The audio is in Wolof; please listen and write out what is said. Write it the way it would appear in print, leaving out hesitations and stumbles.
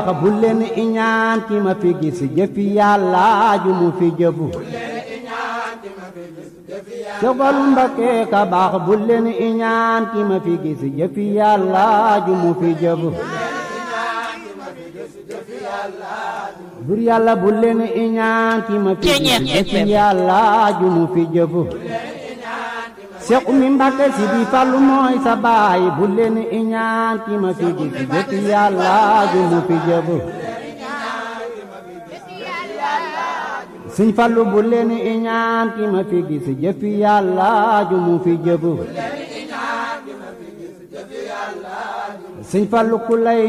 bu leen iñaan ki ma fi gis jëfi yàlla ju mu fi jëfu Soxal Mbakke ka baax bu leen iñaan ki ma fi gis jëfi yàlla ju mu fi jëfu bur yàlla bu leen iñaan ki ma fi gis jëfi yàlla ju mu fi jëfu Seex Umi Mbakke si di Fallu mooy sa baay bu leen iñaan ki ma fi gis jëfi yàlla ju mu fi jëfu Sëñ Fallu bu leen iñaan ki ma fi gis jëfi yàlla ju mu fi jëfu Sëñ Fallu ku lay